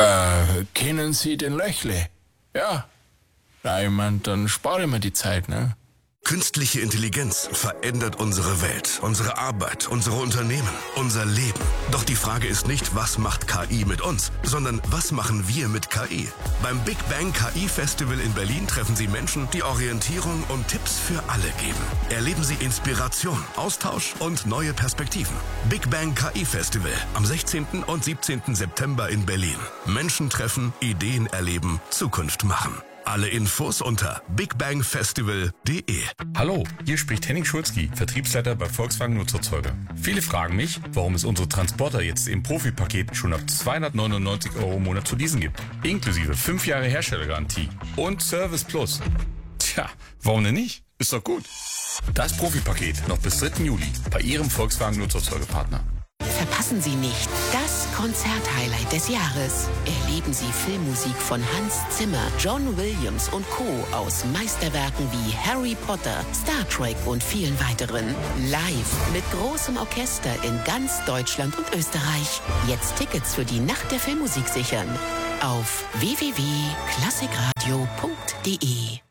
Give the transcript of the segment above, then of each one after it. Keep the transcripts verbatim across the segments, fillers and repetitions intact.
Äh, kennen Sie den Löchle? Ja. Ja, ich mein, dann spare ich mir die Zeit, ne? Künstliche Intelligenz verändert unsere Welt, unsere Arbeit, unsere Unternehmen, unser Leben. Doch die Frage ist nicht, was macht K I mit uns, sondern was machen wir mit K I? Beim Big Bang K I Festival in Berlin treffen Sie Menschen, die Orientierung und Tipps für alle geben. Erleben Sie Inspiration, Austausch und neue Perspektiven. Big Bang K I Festival am sechzehnten und siebzehnten September in Berlin. Menschen treffen, Ideen erleben, Zukunft machen. Alle Infos unter bigbangfestival punkt de. Hallo, hier spricht Henning Schulzki, Vertriebsleiter bei Volkswagen Nutzerzeuger. Viele fragen mich, warum es unsere Transporter jetzt im Profi-Paket schon ab zweihundertneunundneunzig Euro im Monat zu leasen gibt. Inklusive fünf Jahre Herstellergarantie und Service Plus. Tja, warum denn nicht? Ist doch gut. Das Profi-Paket noch bis dritten Juli bei Ihrem Volkswagen Nutzerzeugerpartner. Verpassen Sie nicht das Konzert-Highlight des Jahres. Erleben Sie Filmmusik von Hans Zimmer, John Williams und Co. aus Meisterwerken wie Harry Potter, Star Trek und vielen weiteren. Live mit großem Orchester in ganz Deutschland und Österreich. Jetzt Tickets für die Nacht der Filmmusik sichern. Auf w w w punkt klassikradio punkt de. Ich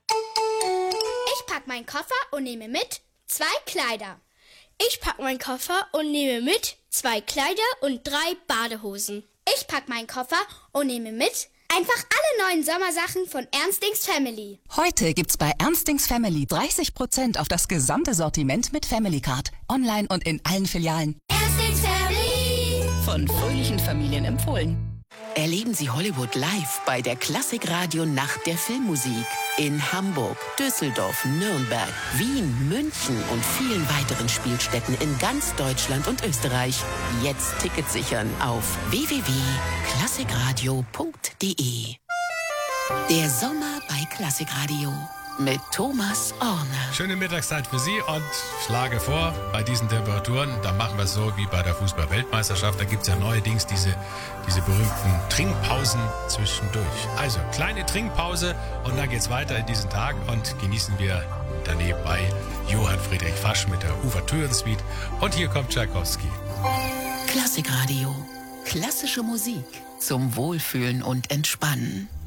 pack meinen Koffer und nehme mit zwei Kleider. Ich pack meinen Koffer und nehme mit zwei Kleider und drei Badehosen. Ich pack meinen Koffer und nehme mit einfach alle neuen Sommersachen von Ernstings Family. Heute gibt's bei Ernstings Family dreißig Prozent auf das gesamte Sortiment mit Family Card. Online und in allen Filialen. Ernstings Family. Von fröhlichen Familien empfohlen. Erleben Sie Hollywood live bei der Klassikradio Nacht der Filmmusik. In Hamburg, Düsseldorf, Nürnberg, Wien, München und vielen weiteren Spielstätten in ganz Deutschland und Österreich. Jetzt Tickets sichern auf w w w punkt klassikradio punkt de. Der Sommer bei Klassikradio mit Thomas Orner. Schöne Mittagszeit für Sie und ich schlage vor, bei diesen Temperaturen, da machen wir es so wie bei der Fußball-Weltmeisterschaft, da gibt es ja neuerdings diese, diese berühmten Trinkpausen zwischendurch. Also, kleine Trinkpause und dann geht's weiter in diesen Tag und genießen wir daneben bei Johann Friedrich Fasch mit der Ouvertüren-Suite und hier kommt Tschaikowski. Klassikradio. Klassische Musik zum Wohlfühlen und Entspannen.